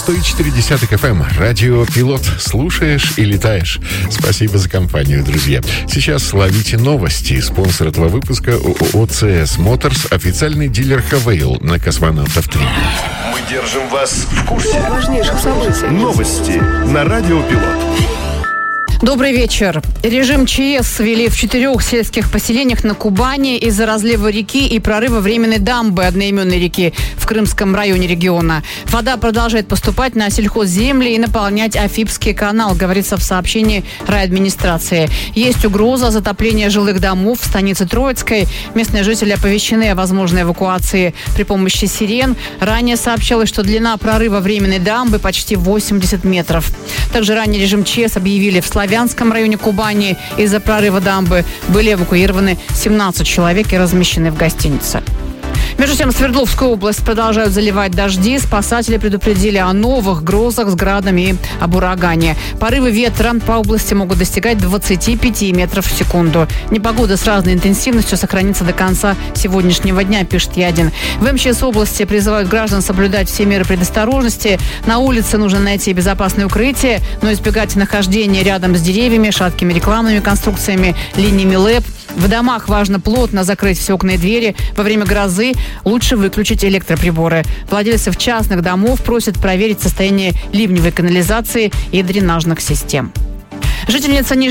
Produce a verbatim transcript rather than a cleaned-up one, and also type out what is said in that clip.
сто четыре эф эм. Радио Пилот. Слушаешь и летаешь. Спасибо за компанию, друзья. Сейчас ловите новости. Спонсор этого выпуска ООО «си эс Motors», официальный дилер Хавейл на Космонавтов три. Мы держим вас в курсе важнейших событий. Новости на Радио Пилот. Добрый вечер. Режим ЧС ввели в четырех сельских поселениях на Кубани из-за разлива реки и прорыва временной дамбы одноименной реки в Крымском районе региона. Вода продолжает поступать на сельхозземли и наполнять Афипский канал, говорится в сообщении райадминистрации. Есть угроза затопления жилых домов в станице Троицкой. Местные жители оповещены о возможной эвакуации при помощи сирен. Ранее сообщалось, что длина прорыва временной дамбы почти восемьдесят метров. Также ранее режим ЧС объявили в Славянске. В Славянском районе Кубани из-за прорыва дамбы были эвакуированы семнадцать человек и размещены в гостинице. Между тем, Свердловскую область продолжают заливать дожди. Спасатели предупредили о новых грозах с градом и об урагане. Порывы ветра по области могут достигать двадцать пять метров в секунду. Непогода с разной интенсивностью сохранится до конца сегодняшнего дня, пишет Ядин. В эм че эс области призывают граждан соблюдать все меры предосторожности. На улице нужно найти безопасное укрытие, но избегать нахождения рядом с деревьями, шаткими рекламными конструкциями, линиями ЛЭП. В домах важно плотно закрыть все окна и двери. Во время грозы лучше выключить электроприборы. Владельцев частных домов просят проверить состояние ливневой канализации и дренажных систем. Жительница